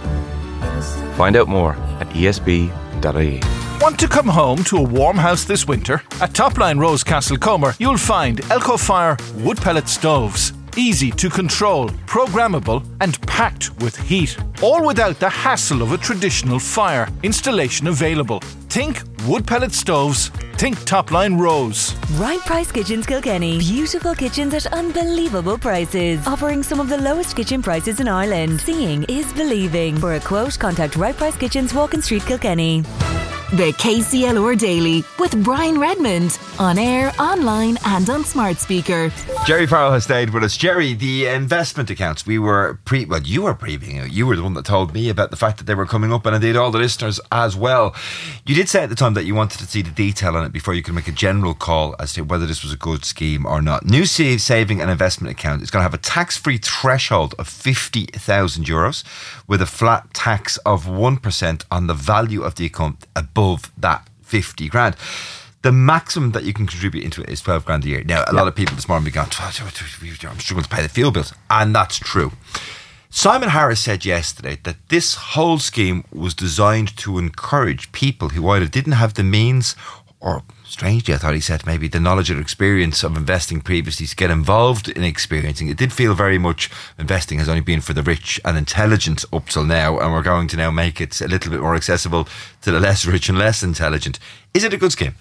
Find out more at E S B dot I E. Want to come home to a warm house this winter? At Topline Rose Castle Comer, you'll find Elco-Fire wood pellet stoves. Easy to control, programmable and packed with heat. All without the hassle of a traditional fire. Installation available. Think wood pellet stoves. Think Topline Rose. Right Price Kitchens Kilkenny. Beautiful kitchens at unbelievable prices. Offering some of the lowest kitchen prices in Ireland. Seeing is believing. For a quote, contact Right Price Kitchens, Walking Street, Kilkenny. The K C L R Daily with Brian Redmond. On air, online and on smart speaker. Jerry Farrell has stayed with us. Jerry, the investment accounts, we were pre, well, you were previewing it. You were the one that told me about the fact that they were coming up, and indeed all the listeners as well. You did say at the time that you wanted to see the detail on it before you could make a general call as to whether this was a good scheme or not. New saving and investment account is going to have a tax-free threshold of fifty thousand euros with a flat tax of one percent on the value of the account above that fifty grand. The maximum that you can contribute into it is twelve grand a year. Now, a lot of people this morning be going, I'm struggling to pay the fuel bills. And that's true. Simon Harris said yesterday that this whole scheme was designed to encourage people who either didn't have the means or, strangely, I thought he said maybe the knowledge or experience of investing previously to get involved in experiencing. It did feel very much investing has only been for the rich and intelligent up till now, and we're going to now make it a little bit more accessible to the less rich and less intelligent. Is it a good scheme?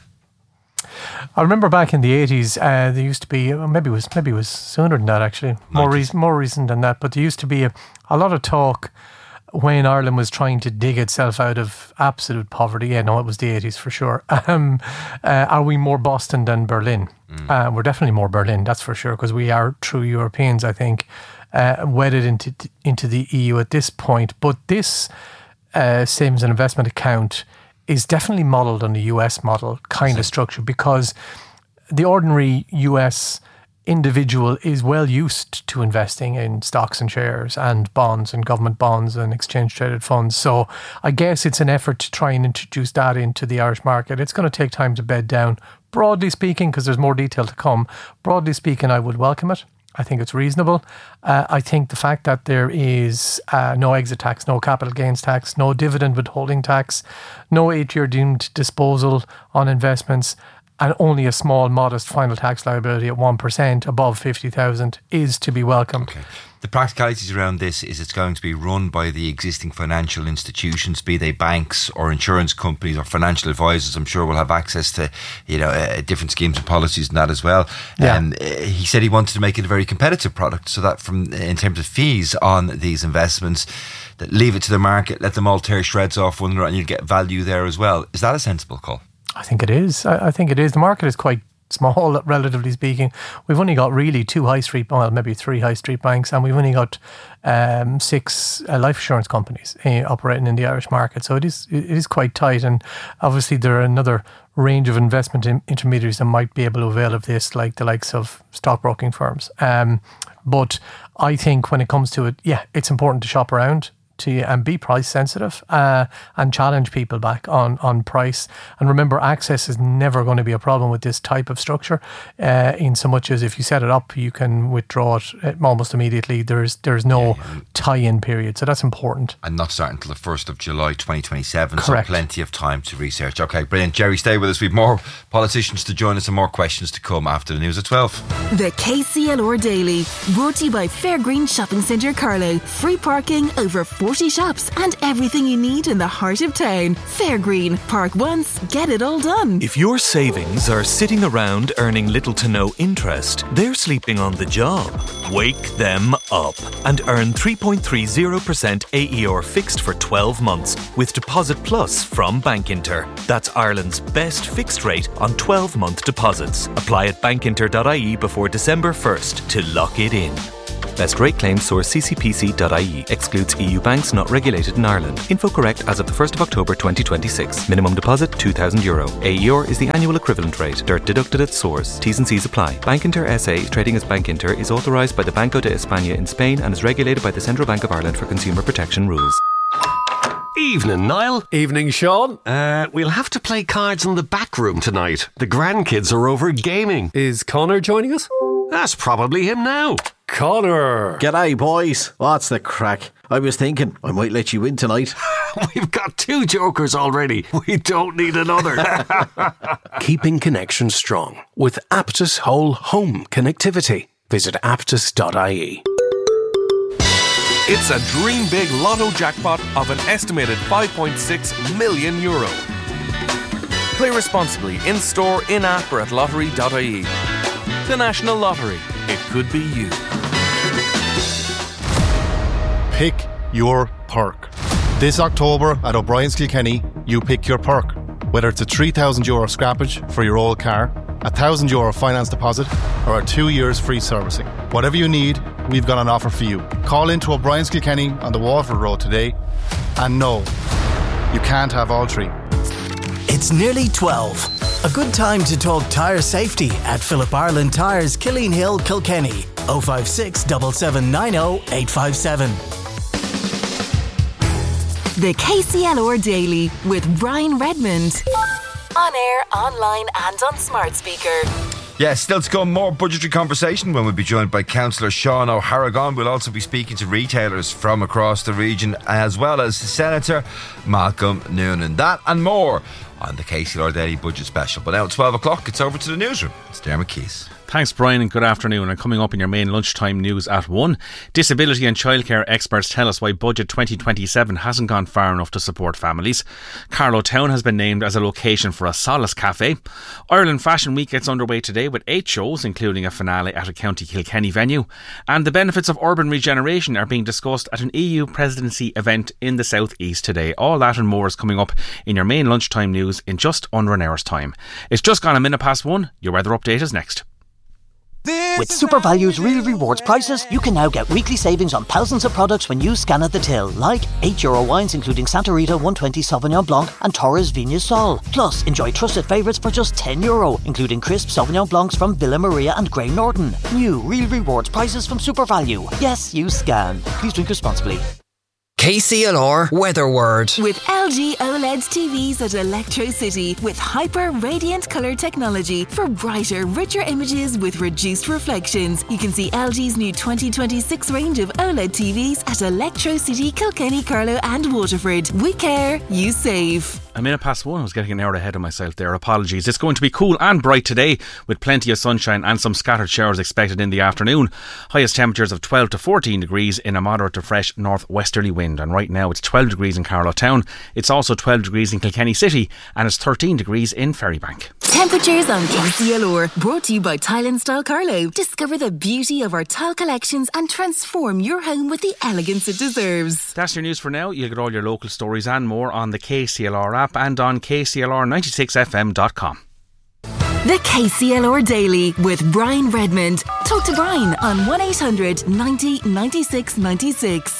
I remember back in the eighties, uh, there used to be, maybe it was maybe it was sooner than that actually, more recent, more recent than that, but there used to be a, a lot of talk when Ireland was trying to dig itself out of absolute poverty. Yeah, no, it was the eighties for sure. Um, uh, are we more Boston than Berlin? Mm. Uh, we're definitely more Berlin, that's for sure, because we are true Europeans, I think, uh, wedded into into the E U at this point. But this uh, savings and investment account is definitely modelled on the U S model kind of structure, because the ordinary U S individual is well used to investing in stocks and shares and bonds and government bonds and exchange traded funds. So I guess it's an effort to try and introduce that into the Irish market. It's going to take time to bed down. Broadly speaking, because there's more detail to come, broadly speaking, I would welcome it. I think it's reasonable. Uh, I think the fact that there is uh, no exit tax, no capital gains tax, no dividend withholding tax, no eight-year deemed disposal on investments, and only a small, modest final tax liability at one percent above fifty thousand is to be welcomed. Okay. The practicalities around this is it's going to be run by the existing financial institutions, be they banks or insurance companies or financial advisors. I'm sure we'll have access to, you know, uh, different schemes and policies and that as well. Yeah. Um, he said he wanted to make it a very competitive product, so that from in terms of fees on these investments, that leave it to the market, let them all tear shreds off one another, and you'll get value there as well. Is that a sensible call? I think it is. I, I think it is. The market is quite small, relatively speaking. We've only got really two high street, well, maybe three high street banks, and we've only got um, six uh, life insurance companies uh, operating in the Irish market. So it is it is quite tight, and obviously there are another range of investment in intermediaries that might be able to avail of this, like the likes of stockbroking firms. Um, but I think when it comes to it, yeah, it's important to shop around. to you and be price sensitive uh, and challenge people back on, on price. And remember, access is never going to be a problem with this type of structure, uh, in so much as if you set it up, you can withdraw it almost immediately. There's there's no yeah, yeah. tie-in period, so that's important. And not starting until the first of July twenty twenty-seven, Correct. So plenty of time to research. Okay, brilliant. Jerry, stay with us. We have more politicians to join us and more questions to come after the news at twelve. The K C L R Daily, brought to you by Fairgreen Shopping Centre Carlow. Free parking, over forty shops and everything you need in the heart of town. Fairgreen, park once, get it all done. If your savings are sitting around earning little to no interest, they're sleeping on the job. Wake them up and earn three point three zero percent A E R fixed for twelve months with Deposit Plus from Bankinter. That's Ireland's best fixed rate on twelve month deposits. Apply at bankinter dot I E before December first to lock it in. Best rate claim source c c p c dot I E. Excludes E U banks not regulated in Ireland. Info correct as of the first of October twenty twenty-six. Minimum deposit two thousand euro. A E R is the annual equivalent rate. D I R T deducted at source. T's and C's apply. Bankinter S A, trading as Bankinter, is authorised by the Banco de España in Spain and is regulated by the Central Bank of Ireland for consumer protection rules. Evening, Niall. Evening, Sean. Uh, we'll have to play cards in the back room tonight. The grandkids are over gaming. Is Connor joining us? That's probably him now. Connor. G'day, boys. What's the crack? I was thinking I might let you in tonight. We've got two jokers already. We don't need another. Keeping connection strong with Aptus Whole Home Connectivity. Visit aptus dot I E. It's a dream big lotto jackpot of an estimated five point six million euro. Play responsibly in store, in app or at lottery dot I E. The National Lottery. It could be you. Pick your perk. This October at O'Brien's Kilkenny, you pick your perk. Whether it's a three thousand euro scrappage for your old car, a one thousand euro finance deposit, or a two years free servicing. Whatever you need, we've got an offer for you. Call into O'Brien's Kilkenny on the Waterford Road today. And no, you can't have all three. It's nearly twelve. A good time to talk tyre safety at Philip Ireland Tyres, Killeen Hill, Kilkenny. oh five six, seven seven nine oh, eight five seven. The K C L R Daily with Brian Redmond. On air, online and on smart speaker. Yes, still to come, more budgetary conversation when we'll be joined by Councillor Sean O'Harragon. We'll also be speaking to retailers from across the region, as well as Senator Malcolm Noonan. That and more on the K C L R Daily Budget Special. But now at twelve o'clock, it's over to the newsroom. It's Dermot Keys. Thanks, Brian, and good afternoon. And coming up in your main lunchtime news at one, disability and childcare experts tell us why Budget twenty twenty-seven hasn't gone far enough to support families. Carlow Town has been named as a location for a Solace Cafe. Ireland Fashion Week gets underway today with eight shows, including a finale at a County Kilkenny venue. And the benefits of urban regeneration are being discussed at an E U presidency event in the South East today. All that and more is coming up in your main lunchtime news in just under an hour's time. It's just gone a minute past one. Your weather update is next. With SuperValue's Real Rewards prices, you can now get weekly savings on thousands of products when you scan at the till, like eight euro wines including Santa Rita one twenty Sauvignon Blanc and Torres Vignes Sol. Plus, enjoy trusted favourites for just ten euro, including crisp Sauvignon Blancs from Villa Maria and Grey Norton. New Real Rewards prices from SuperValue. Yes, you scan. Please drink responsibly. K C L R Weather Word. With L G OLED T Vs at Electro City with hyper radiant colour technology for brighter, richer images with reduced reflections. You can see L G's new twenty twenty-six range of OLED T Vs at Electro City, Kilkenny, Carlow and Waterford. We care, you save. A minute past one. I was getting an hour ahead of myself there. Apologies. It's going to be cool and bright today with plenty of sunshine and some scattered showers expected in the afternoon. Highest temperatures of twelve to fourteen degrees in a moderate to fresh northwesterly wind. And right now it's twelve degrees in Carlow Town. It's also twelve degrees in Kilkenny City and it's thirteen degrees in Ferrybank. Temperatures on K C L R. Brought to you by Tile and Style Carlow. Discover the beauty of our tile collections and transform your home with the elegance it deserves. That's your news for now. You'll get all your local stories and more on the K C L R app and on K C L R ninety-six F M dot com. The K C L R Daily with Brian Redmond. Talk to Brian on one eight hundred ninety ninety-six ninety-six.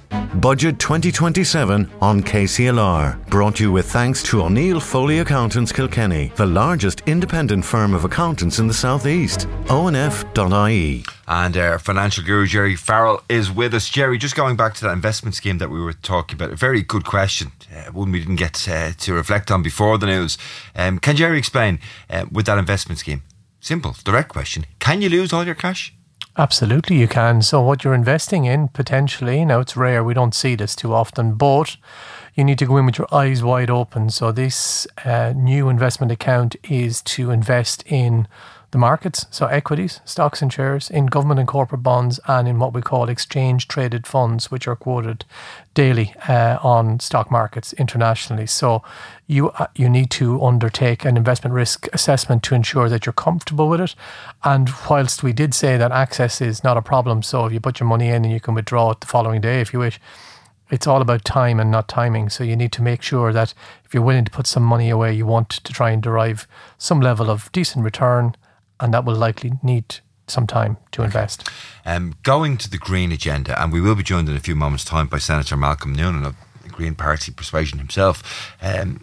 Budget twenty twenty-seven on K C L R. Brought to you with thanks to O'Neill Foley Accountants Kilkenny, the largest independent firm of accountants in the South East. O N F dot I E. And our financial guru, Jerry Farrell, is with us. Jerry, just going back to that investment scheme that we were talking about, a very good question, uh, one we didn't get uh, to reflect on before the news. Um, can Jerry explain, uh, with that investment scheme, simple, direct question, can you lose all your cash? Absolutely you can. So what you're investing in, potentially, now it's rare, we don't see this too often, but you need to go in with your eyes wide open. So this uh, new investment account is to invest in the markets, so equities, stocks and shares, in government and corporate bonds, and in what we call exchange traded funds, which are quoted daily uh, on stock markets internationally. So you uh, you need to undertake an investment risk assessment to ensure that you're comfortable with it. And whilst we did say that access is not a problem, so if you put your money in and you can withdraw it the following day if you wish, it's all about time and not timing. So you need to make sure that if you're willing to put some money away, you want to try and derive some level of decent return, and that will likely need some time to invest. Um, going to the Green agenda, and we will be joined in a few moments' time by Senator Malcolm Noonan of the Green Party persuasion himself. Um,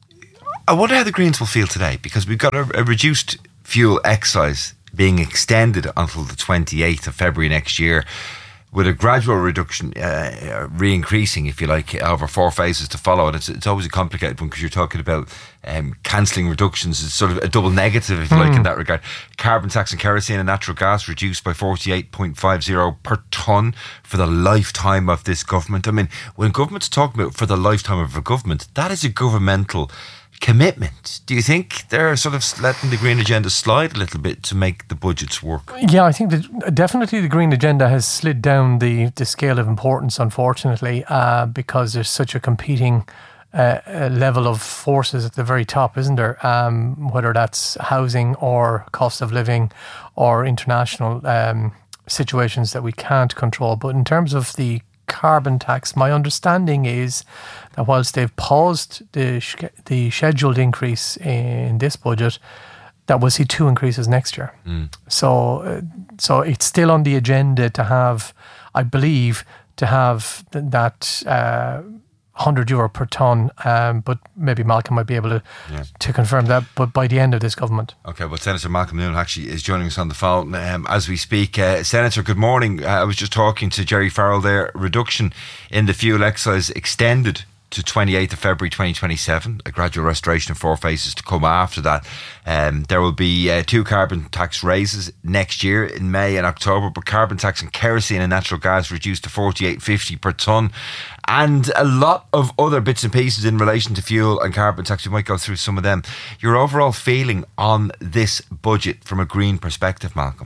I wonder how the Greens will feel today, because we've got a, a reduced fuel excise being extended until the twenty-eighth of February next year, with a gradual reduction, uh, re-increasing, if you like, over four phases to follow. And it's, it's always a complicated one, because you're talking about um, cancelling reductions. It's sort of a double negative, if you mm. like, in that regard. Carbon tax and kerosene and natural gas reduced by forty-eight point five zero per tonne for the lifetime of this government. I mean, when government's talking about for the lifetime of a government, that is a governmental commitment. Do you think they're sort of letting the Green agenda slide a little bit to make the budgets work? Yeah, I think that definitely the Green agenda has slid down the, the scale of importance, unfortunately, uh, because there's such a competing uh, level of forces at the very top, isn't there? Um, whether that's housing or cost of living or international um, situations that we can't control. But in terms of the carbon tax, my understanding is that whilst they've paused the the scheduled increase in this budget, that we'll see two increases next year. Mm. So, uh, so it's still on the agenda to have, I believe, to have th- that uh, one hundred euro per tonne, um, but maybe Malcolm might be able to yeah. to confirm that, but by the end of this government. Okay, well, Senator Malcolm Noonan actually is joining us on the phone um, as we speak. Uh, Senator, good morning. Uh, I was just talking to Jerry Farrell there. Reduction in the fuel excise extended to twenty-eighth of February twenty twenty-seven, a gradual restoration of four phases to come after that. Um, there will be uh, two carbon tax raises next year in May and October, but carbon tax on kerosene and natural gas reduced to forty-eight fifty per tonne, and a lot of other bits and pieces in relation to fuel and carbon tax. We might go through some of them. Your overall feeling on this budget from a Green perspective, Malcolm?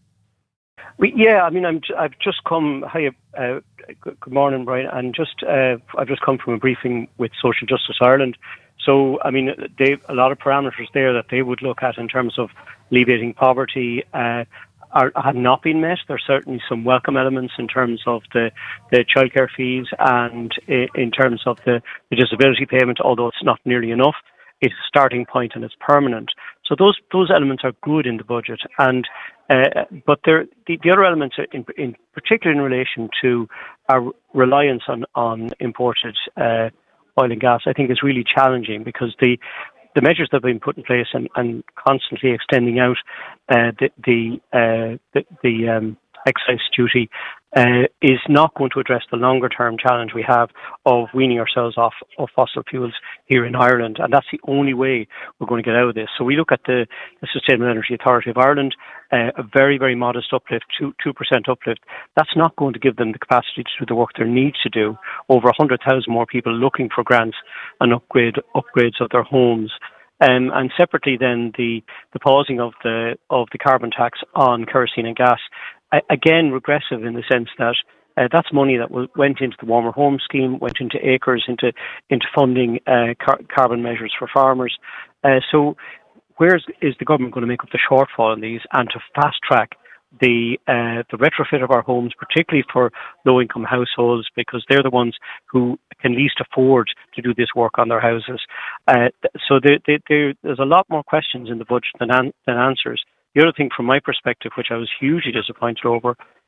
We, yeah, I mean, I'm, I've just come. Hi, uh, good morning, Brian. And just, uh, I've just come from a briefing with Social Justice Ireland. So, I mean, they a lot of parameters there that they would look at in terms of alleviating poverty uh, are have not been met. There's certainly some welcome elements in terms of the the childcare fees and in terms of the, the disability payment, although it's not nearly enough. It's a starting point and it's permanent. So those those elements are good in the budget, and uh, but there the, the other elements, are in, in particular in relation to our reliance on on imported uh, oil and gas, I think is really challenging, because the the measures that have been put in place and, and constantly extending out uh, the the uh, the, the um, excise duty uh, is not going to address the longer term challenge we have of weaning ourselves off of fossil fuels here in Ireland, and that's the only way we're going to get out of this. So we look at the, the Sustainable Energy Authority of Ireland, uh, a very, very modest uplift, two, 2% uplift. That's not going to give them the capacity to do the work they need to do. Over one hundred thousand more people looking for grants and upgrade upgrades of their homes. Um, and separately then the, the pausing of the of the carbon tax on kerosene and gas, I, again regressive in the sense that uh, that's money that w- went into the Warmer Home Scheme, went into acres, into into funding uh, car- carbon measures for farmers. Uh, so where is the government going to make up the shortfall in these, and to fast track the uh, the retrofit of our homes, particularly for low-income households, because they're the ones who can least afford to do this work on their houses. Uh, so there, there, there's a lot more questions in the budget than, an, than answers. The other thing from my perspective, which I was hugely disappointed over,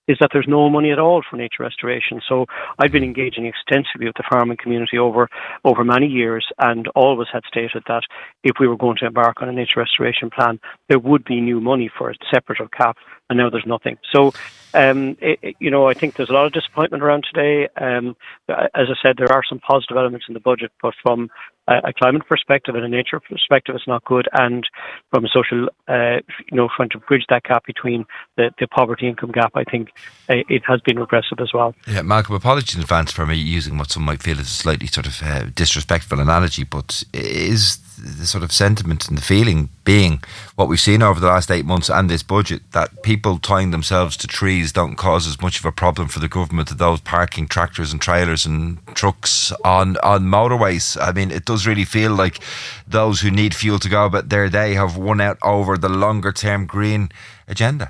is that there's no money at all for nature restoration. So I've been engaging extensively with the farming community over over many years, and always had stated that if we were going to embark on a nature restoration plan, there would be new money for it, separate of C A P, and now there's nothing. So, um, it, it, you know, I think there's a lot of disappointment around today. Um, as I said, there are some positive elements in the budget, but from a, a climate perspective and a nature perspective, it's not good. And from a social, uh, you know, trying to bridge that gap between the, the poverty income gap, I think uh, it has been regressive as well. Yeah, Malcolm, apologies in advance for me using what some might feel is a slightly sort of uh, disrespectful analogy, but is the sort of sentiment and the feeling being what we've seen over the last eight months and this budget, that people tying themselves to trees don't cause as much of a problem for the government as those parking tractors and trailers and trucks on, on motorways? I mean, it does really feel like those who need fuel to go about their day have won out over the longer term green agenda.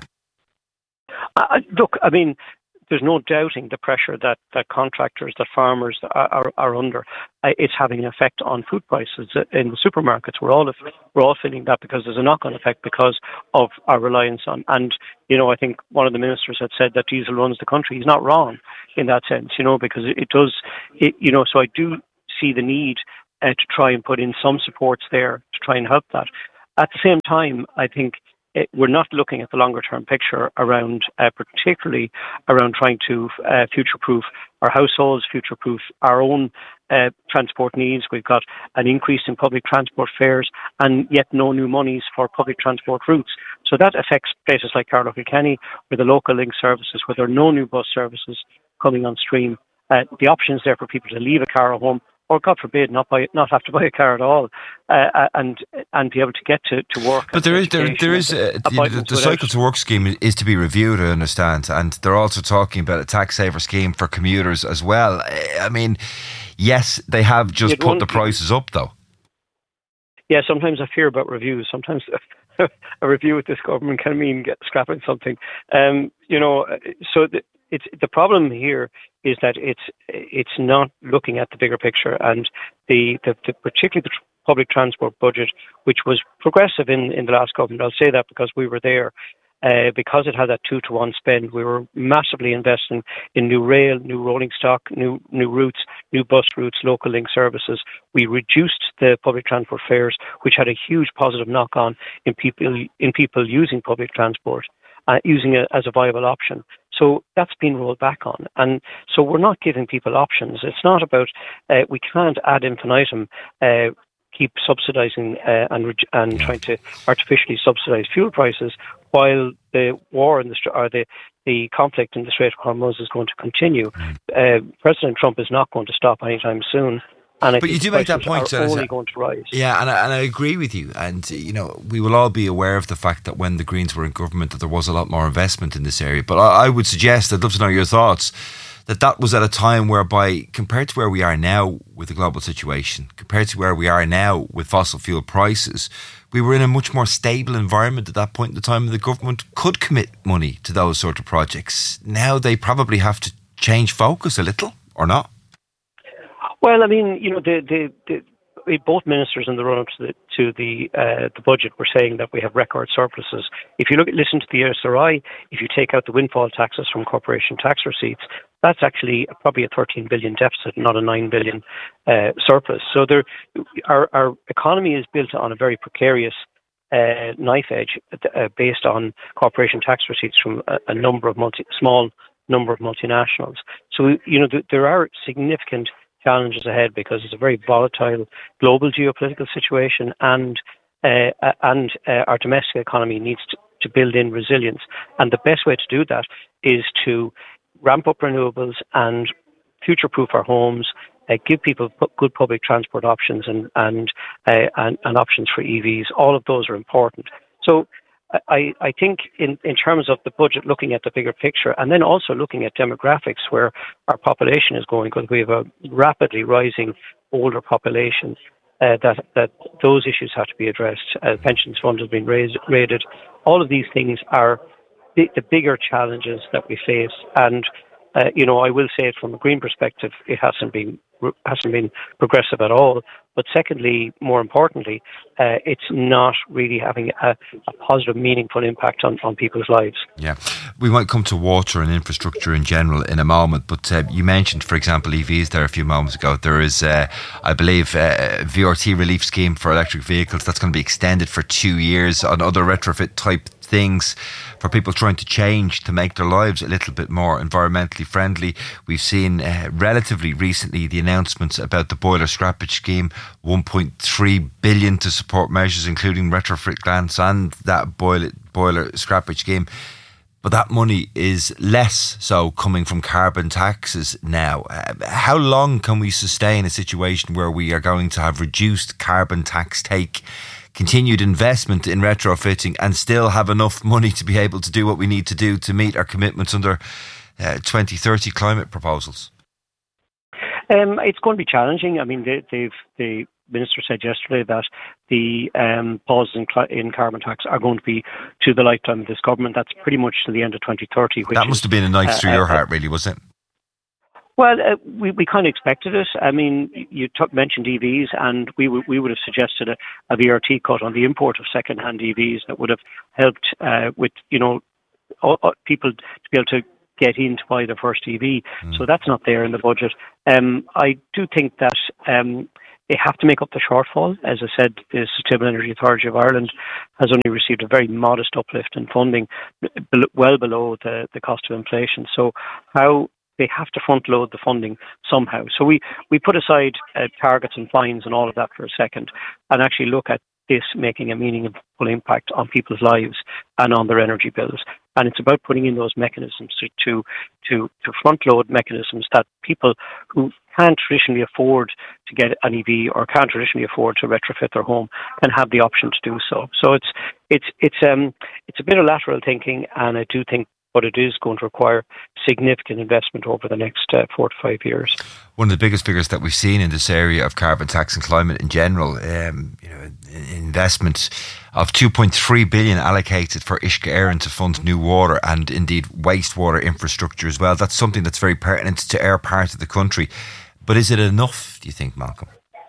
Uh, look, I mean, there's no doubting the pressure that, that contractors, that farmers are, are, are under. Uh, it's having an effect on food prices in the supermarkets. We're all we're all feeling that because there's a knock-on effect because of our reliance on. And you know, I think one of the ministers had said that diesel runs the country. He's not wrong in that sense, you know, because it, it does. It, you know, so I do see the need uh, to try and put in some supports there to try and help that. At the same time, I think It, we're not looking at the longer term picture around, uh, particularly around trying to uh, future-proof our households, future-proof our own uh, transport needs. We've got an increase in public transport fares and yet no new monies for public transport routes. So that affects places like Carlow Kilkenny, where the local link services, where there are no new bus services coming on stream. Uh, the options there for people to leave a car at home, or God forbid, not buy, not have to buy a car at all, uh, and and be able to get to, to work. But there is there, there is uh, you know, the, the cycle to work scheme is to be reviewed, I understand, and they're also talking about a tax saver scheme for commuters as well. I mean, yes, they have just put the prices up, though. Yeah, sometimes I fear about reviews. Sometimes a review with this government can mean get, scrapping something. Um, you know, so the, it's the problem here is that it's it's not looking at the bigger picture, and the, the, the particularly the tr- public transport budget, which was progressive in, in the last government. I'll say that because we were there. Uh, because it had that two to one spend, we were massively investing in new rail, new rolling stock, new new routes, new bus routes, local link services. We reduced the public transport fares, which had a huge positive knock on in people in people using public transport, uh, using it as a viable option. So that's been rolled back on. And so we're not giving people options. It's not about, uh, we can't ad infinitum uh, keep subsidising uh, and re- and trying to artificially subsidise fuel prices while the war in the or the the conflict in the Strait of Hormuz is going to continue. Uh, President Trump is not going to stop anytime soon. And I but you do make that point, are only going to rise. Yeah, and I, and I agree with you. And you know, we will all be aware of the fact that when the Greens were in government, that there was a lot more investment in this area. But I, I would suggest, I'd love to know your thoughts, that that was at a time whereby, compared to where we are now with the global situation, compared to where we are now with fossil fuel prices, we were in a much more stable environment at that point in the time, and the government could commit money to those sort of projects. Now they probably have to change focus a little, or not? Well, I mean, you know, the the, the both ministers in the run-up to the to the uh, the budget were saying that we have record surpluses. If you look at listen to the S R I, if you take out the windfall taxes from corporation tax receipts, that's actually probably a thirteen billion deficit, not a nine billion uh, surplus. So there, our our economy is built on a very precarious uh, knife edge, uh, based on corporation tax receipts from a, a number of multi small number of multinationals. So you know th- there are significant challenges ahead because it's a very volatile global geopolitical situation, and uh, and uh, our domestic economy needs to, to build in resilience. And the best way to do that is to ramp up renewables and future-proof our homes, uh, give people pu- good public transport options and and, uh, and and options for E Vs. All of those are important. So I, I think in, in terms of the budget, looking at the bigger picture, and then also looking at demographics, where our population is going, because we have a rapidly rising older population, uh, that that those issues have to be addressed. Uh, pensions fund has been raised, raided. All of these things are the, the bigger challenges that we face. And, uh, you know, I will say it from a Green perspective, it hasn't been hasn't been progressive at all. But secondly, more importantly, uh, it's not really having a, a positive, meaningful impact on, on people's lives. Yeah, we might come to water and infrastructure in general in a moment, but uh, you mentioned, for example, E Vs there a few moments ago. There is, uh, I believe, a V R T relief scheme for electric vehicles that's going to be extended for two years on other retrofit type things for people trying to change to make their lives a little bit more environmentally friendly. We've seen uh, relatively recently the announcements about the boiler scrappage scheme, one point three billion to support measures including retrofit grants and that boiler, boiler scrappage scheme. But that money is less so coming from carbon taxes now. Uh, how long can we sustain a situation where we are going to have reduced carbon tax take, continued investment in retrofitting, and still have enough money to be able to do what we need to do to meet our commitments under uh, twenty thirty climate proposals? Um, it's going to be challenging. I mean, they, they've the Minister said yesterday that the um, pauses in, cl- in carbon tax are going to be to the lifetime of this government. That's pretty much to the end of twenty thirty. Which that must is, have been a knife uh, through your uh, heart, really, was it? Well, uh, we, we kind of expected it. I mean, you t- mentioned E Vs, and we, w- we would have suggested a, a V R T cut on the import of second-hand E Vs that would have helped uh, with, you know, all, all people to be able to get in to buy their first E V. Mm. So that's not there in the budget. Um, I do think that um, they have to make up the shortfall. As I said, the Sustainable Energy Authority of Ireland has only received a very modest uplift in funding, well below the, the cost of inflation. So how they have to front load the funding somehow. So we, we put aside uh, targets and fines and all of that for a second and actually look at this making a meaningful impact on people's lives and on their energy bills. And it's about putting in those mechanisms to, to, to, to front load mechanisms that people who can't traditionally afford to get an E V or can't traditionally afford to retrofit their home can have the option to do so. So it's, it's, it's, um, it's a bit of lateral thinking, and I do think but it is going to require significant investment over the next uh, four to five years. One of the biggest figures that we've seen in this area of carbon tax and climate in general, um, you know, investment of two point three billion allocated for Uisce Éireann to fund new water and indeed wastewater infrastructure as well. That's something that's very pertinent to our part of the country. But is it enough, do you think, Malcolm?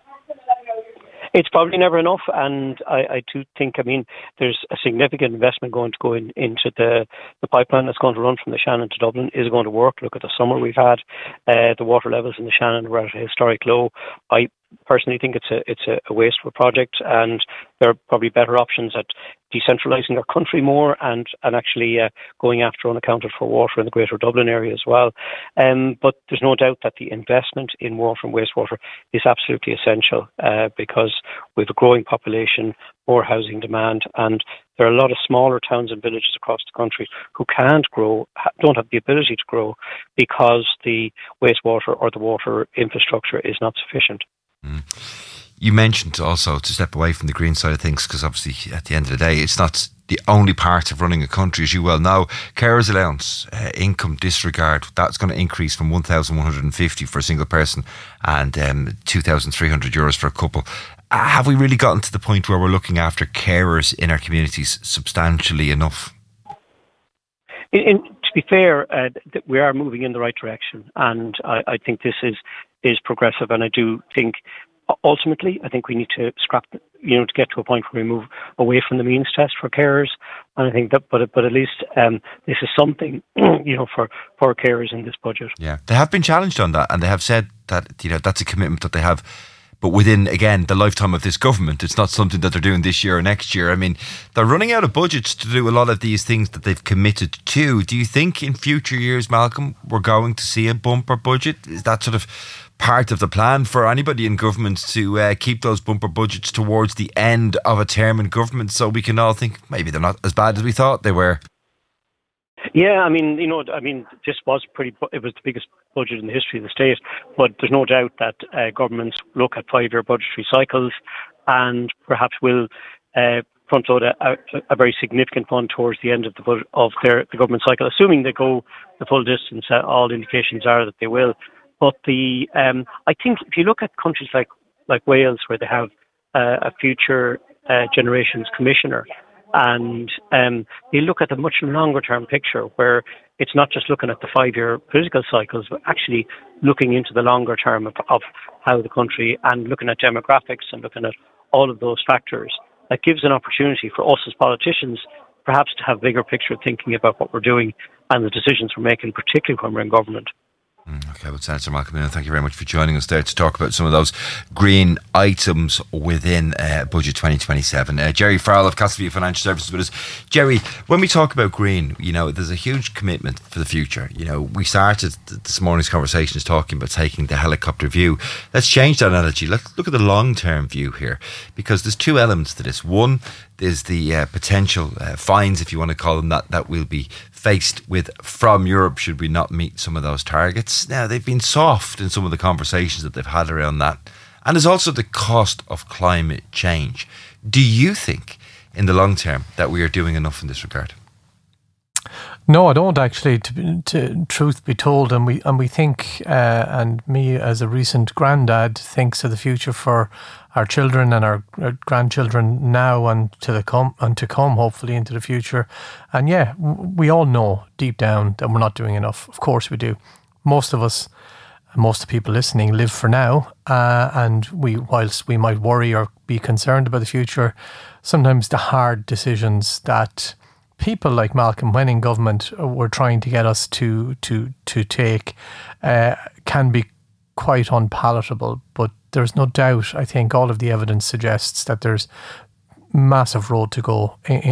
It's probably never enough, and I, I do think, I mean, there's a significant investment going to go in, into the, the pipeline that's going to run from the Shannon to Dublin. Is going to work. Look at the summer we've had. Uh, the water levels in the Shannon were at a historic low. I personally think it's a it's a, a wasteful project, and there are probably better options at decentralising our country more and, and actually uh, going after unaccounted for water in the Greater Dublin area as well. Um, but there's no doubt that the investment in water and wastewater is absolutely essential uh, because we have a growing population, more housing demand, and there are a lot of smaller towns and villages across the country who can't grow, don't have the ability to grow because the wastewater or the water infrastructure is not sufficient. Mm. You mentioned also to step away from the green side of things, because obviously at the end of the day it's not the only part of running a country, as you well know. Carers allowance, uh, income disregard, that's going to increase from one thousand one hundred fifty for a single person and um, two thousand three hundred euros for a couple. Uh, have we really gotten to the point where we're looking after carers in our communities substantially enough? In, in, to be fair, uh, th- we are moving in the right direction, and I, I think this is is progressive, and I do think ultimately, I think we need to scrap, you know, to get to a point where we move away from the means test for carers. And I think that, but but at least um, this is something, you know, for, for carers in this budget. Yeah, they have been challenged on that, and they have said that, you know, that's a commitment that they have. But within, again, the lifetime of this government, it's not something that they're doing this year or next year. I mean, they're running out of budgets to do a lot of these things that they've committed to. Do you think in future years, Malcolm, we're going to see a bumper budget? Is that sort of part of the plan for anybody in government to uh, keep those bumper budgets towards the end of a term in government, so we can all think maybe they're not as bad as we thought they were? Yeah, I mean, you know, I mean, this was pretty, it was the biggest budget in the history of the state, but there's no doubt that uh, governments look at five-year budgetary cycles and perhaps will uh, front-load a, a, a very significant fund towards the end of the budget, of their the government cycle, assuming they go the full distance. Uh, all indications are that they will. But the um, I think if you look at countries like, like Wales, where they have uh, a future uh, generations commissioner, And um, they look at the much longer term picture where it's not just looking at the five-year political cycles, but actually looking into the longer term of, of how the country, and looking at demographics and looking at all of those factors. That gives an opportunity for us as politicians perhaps to have bigger picture thinking about what we're doing and the decisions we're making, particularly when we're in government. Okay, well, Senator Malcolm Noonan, thank you very much for joining us there to talk about some of those green items within uh, Budget twenty twenty-seven. Uh, Jerry Farrell of Castleview Financial Services with us. Jerry, when we talk about green, you know, there's a huge commitment for the future. You know, we started this morning's conversations talking about taking the helicopter view. Let's change that analogy. Let's look at the long-term view here, because there's two elements to this. One, there's the uh, potential uh, fines, if you want to call them that, that will be faced with from Europe should we not meet some of those targets. Now, they've been soft in some of the conversations that they've had around that. And there's also the cost of climate change. Do you think, in the long term, that we are doing enough in this regard? No, I don't actually. To, to truth be told, and we and we think, uh, and me as a recent granddad thinks of the future for our children and our, our grandchildren now and to the come and to come, hopefully into the future. And yeah, we all know deep down that we're not doing enough. Of course, we do. Most of us, most of the people listening, live for now, uh, and we, whilst we might worry or be concerned about the future, sometimes the hard decisions that people like Malcolm, when in government, were trying to get us to to to take, uh, can be quite unpalatable. But there's no doubt, I think all of the evidence suggests that there's massive road to go in,